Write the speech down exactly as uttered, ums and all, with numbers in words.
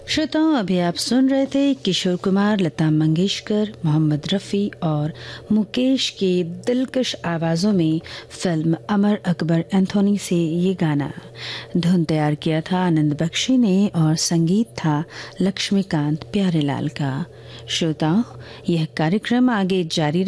श्रोताओं, अभी आप सुन रहे थे किशोर कुमार, लता मंगेशकर, मोहम्मद रफ़ी और मुकेश की दिलकश आवाज़ों में फिल्म अमर अकबर एंथोनी से ये गाना। धुन तैयार किया था आनंद बख्शी ने और संगीत था लक्ष्मीकांत प्यारेलाल का। श्रोताओं, यह कार्यक्रम आगे जारी